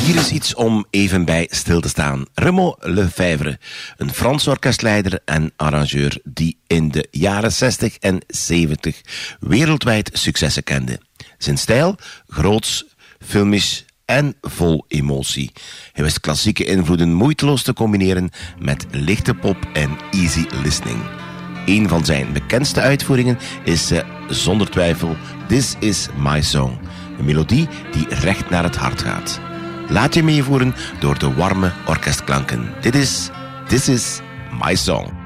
Hier is iets om even bij stil te staan. Raymond Lefèvre, een Frans orkestleider en arrangeur die in de jaren 60 en 70 wereldwijd successen kende. Zijn stijl, groots, filmisch en vol emotie. Hij wist klassieke invloeden moeiteloos te combineren met lichte pop en easy listening. Een van zijn bekendste uitvoeringen is zonder twijfel This Is My Song. Een melodie die recht naar het hart gaat. Laat je meevoeren door de warme orkestklanken. Dit is This Is My Song.